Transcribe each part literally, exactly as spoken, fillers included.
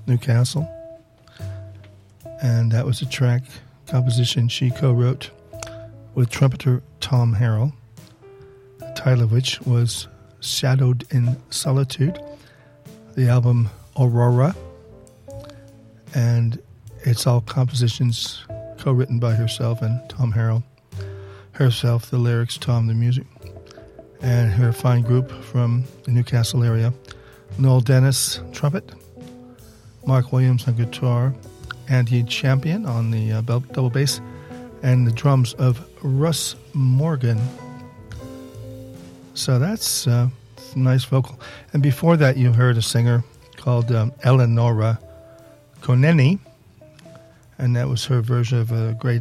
Newcastle. And that was a track composition she co-wrote with trumpeter Tom Harrell, the title of which was Shadowed in Solitude, the album Aurora, and it's all compositions co-written by herself and Tom Harrell. Herself, the lyrics, Tom, the music, and her fine group from the Newcastle area. Noel Dennis, trumpet, Mark Williams on guitar, Andy Champion on the uh, double bass, and the drums of Russ Morgan. So that's uh, nice vocal. And before that, you heard a singer called um, Eleonora Koneni, and that was her version of a great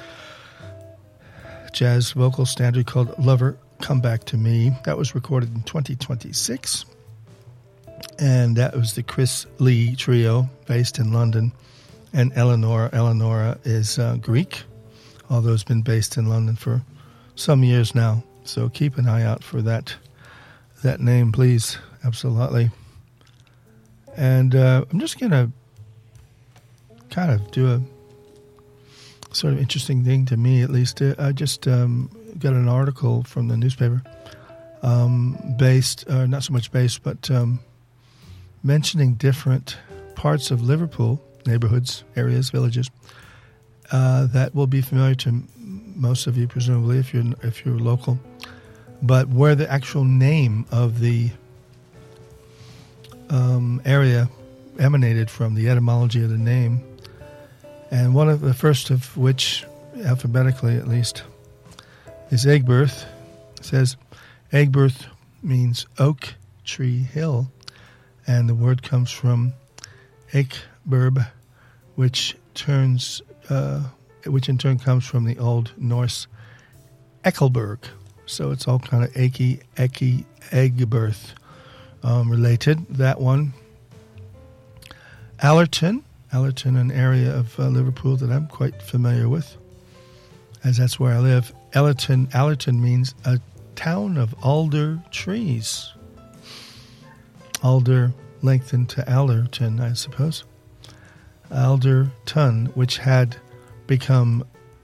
jazz vocal standard called Lover, Come Back to Me. That was recorded in twenty twenty-six, and that was the Chris Lee Trio based in London. And Eleonora, Eleonora is uh, Greek, although it's been based in London for some years now. So keep an eye out for that that name, please. Absolutely. And uh, I'm just going to kind of do a sort of interesting thing to me, at least. I just um, got an article from the newspaper, um, based, uh, not so much based, but um, mentioning different parts of Liverpool, neighborhoods, areas, villages, uh, that will be familiar to most of you, presumably, if you're if you're local, but where the actual name of the um, area emanated from, the etymology of the name. And one of the first of which, alphabetically at least, is Aigburth. It says Aigburth means oak tree hill, and the word comes from Eikberb, which turns, uh, which in turn comes from the Old Norse Ekelberg. So it's all kind of achy, ecky, Aigburth um, related. That one. Allerton. Allerton, an area of uh, Liverpool that I'm quite familiar with, as that's where I live. Allerton, Allerton means a town of alder trees. Alder lengthened to Allerton, I suppose. Alderton, which had become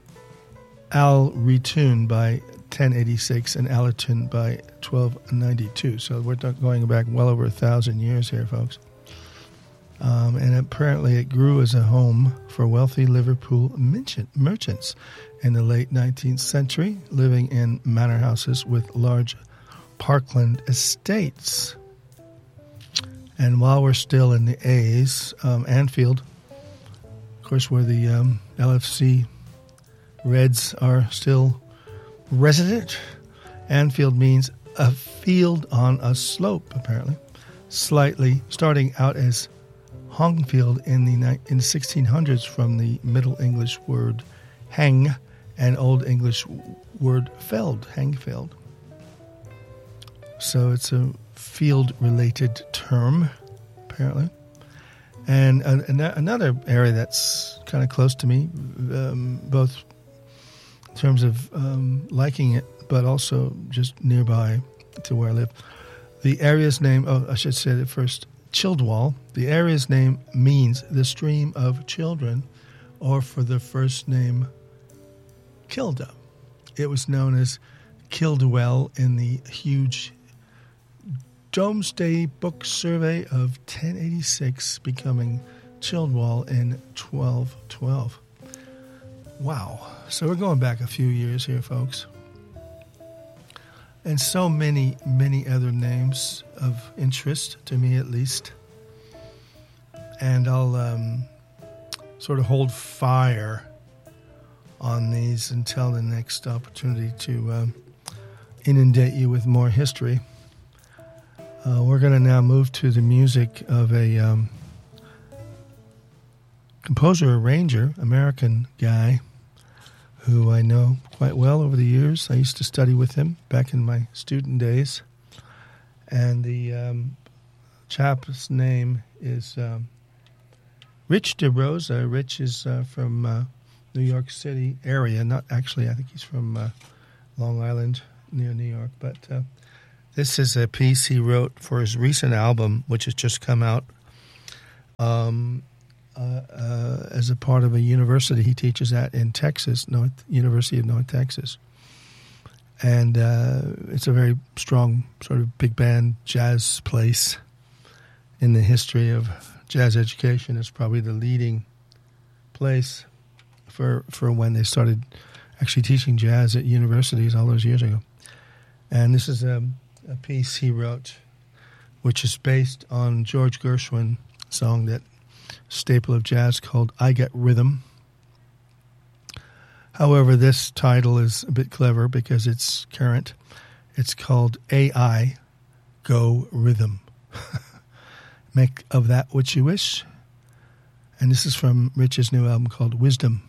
Alretun by ten eighty-six and Allerton by twelve ninety-two. So we're going back well over a thousand years here, folks. Um, and apparently it grew as a home for wealthy Liverpool merchants in the late nineteenth century, living in manor houses with large parkland estates. And while we're still in the A's, um, Anfield, of course, where the um, L F C Reds are still resident, Anfield means a field on a slope, apparently, slightly starting out as Hongfield in the in the sixteen hundreds from the Middle English word hang and Old English word feld, hangfield. So it's a field-related term, apparently. And uh, another area that's kind of close to me, um, both in terms of um, liking it, but also just nearby to where I live. The area's name, oh, I should say it first, Childwall. The area's name means the stream of children, or for the first name, Kilda. It was known as Kildwell in the huge Domesday Book Survey of ten eighty-six, becoming Childwall in twelve twelve. Wow. So we're going back a few years here, folks. And so many, many other names of interest, to me at least. And I'll um, sort of hold fire on these until the next opportunity to um, inundate you with more history. Uh, we're going to now move to the music of a um, composer, arranger, American guy who I know quite well over the years. I used to study with him back in my student days. And the um, chap's name is um, Rich DeRosa. Rich is uh, from uh, New York City area. Not actually, I think he's from uh, Long Island near New York. But uh, this is a piece he wrote for his recent album, which has just come out, um, uh, uh, as a part of a university he teaches at in Texas, North University of North Texas. And uh, it's a very strong sort of big band jazz place in the history of jazz education. It's probably the leading place for for when they started actually teaching jazz at universities all those years ago. And this is a, a piece he wrote, which is based on George Gershwin song, that staple of jazz called I Get Rhythm. However, this title is a bit clever because it's current. It's called A I Go Rhythm. Make of that what you wish. And this is from Rich's new album called Wisdom.